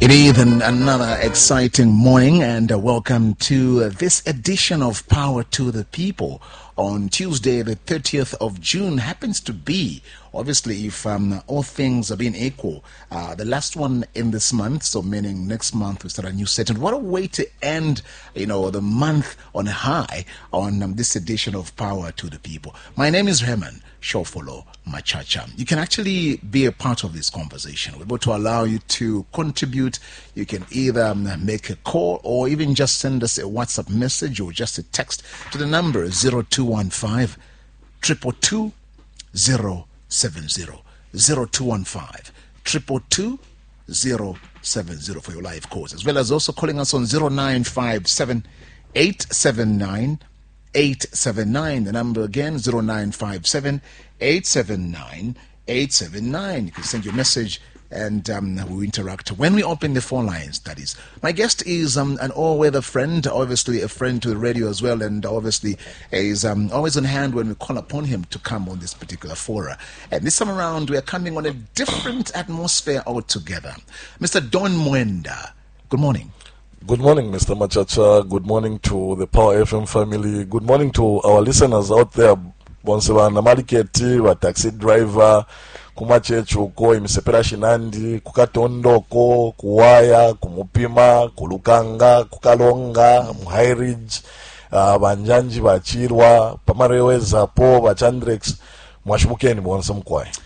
It is another exciting morning, and welcome to this edition of Power to the People on Tuesday, the 30th of June. Happens to be, obviously, if all things are being equal, the last one in this month, so meaning next month we start a new session. What a way to end, the month on a high on this edition of Power to the People. My name is Herman Shofolo Machacha. You can actually be a part of this conversation. We're able to allow you to contribute. You can either make a call or even just send us a WhatsApp message or just a text to the number 0215 222 070. 0215 222 070 for your live calls, as well as also calling us on 0957 879 879. The number again, 0957 879 879. You can send your message and we'll interact when we open the phone lines, that is. My guest is an all-weather friend, obviously a friend to the radio as well, and obviously is always on hand when we call upon him to come on this particular fora. And this time around, we are coming on a different atmosphere altogether. Mr. Don Mwenda, good morning. Good morning, Mr. Machacha. Good morning to the Power FM family. Good morning to our listeners out there. Bonsewa na maliketi wa taxi driver, kumachechu uko imisepera shinandi, kukatondoko, kuwaya, kumupima, kulukanga, kukalonga, muhairij, banjanji, bachirwa, pamareweza po, bachandrex, mwashimukeni bonse mkwai.